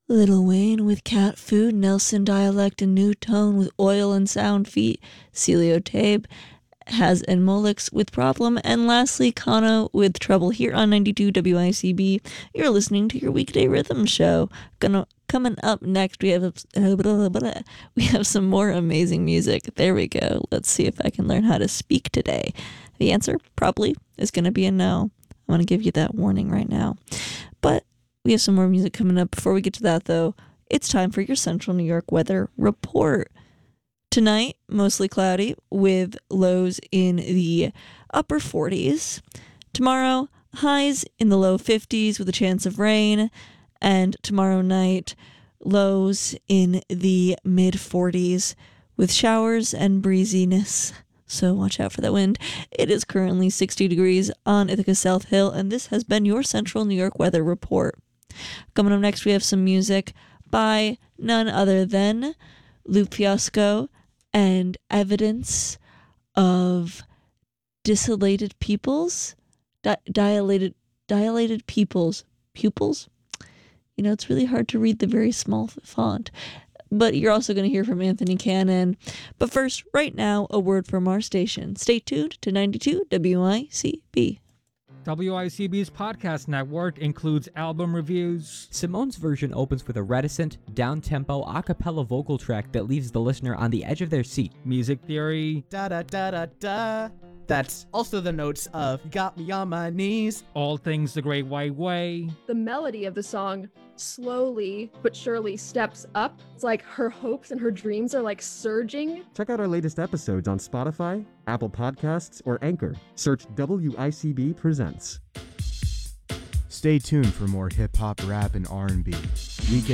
Lil Wayne with Cat Food, Nelson Dialect and New Tone with Oil and Sound Feet, Celio Tabe has and Molix with Problem, and lastly Kano with Trouble here on 92 WICB. You're listening to your weekday rhythm show. Coming up next, we have some more amazing music. There we go. Let's see if I can learn how to speak today. The answer probably is going to be a no. I want to give you that warning right now. But we have some more music coming up. Before we get to that, though, it's time for your Central New York weather report. Tonight, mostly cloudy with lows in the upper 40s. Tomorrow, highs in the low 50s with a chance of rain. And tomorrow night, lows in the mid 40s with showers and breeziness. So watch out for that wind. It is currently 60 degrees on Ithaca South Hill, and this has been your Central New York weather report. Coming up next, we have some music by none other than Lou Fiasco and Evidence of Dilated Peoples, Dilated Pupils. You know, it's really hard to read the very small font. But you're also going to hear from Anthony Cannon. But first, right now, a word from our station. Stay tuned to 92 WICB. WICB's podcast network includes album reviews. Simone's version opens with a reticent, down-tempo a cappella vocal track that leaves the listener on the edge of their seat. Music theory. Da-da-da-da-da. That's also the notes of Got Me on My Knees. All things The Great White Way. The melody of the song slowly but surely steps up. It's like her hopes and her dreams are like surging. Check out our latest episodes on Spotify, Apple Podcasts, or Anchor. Search WICB Presents. Stay tuned for more hip-hop, rap, and R&B. Weekend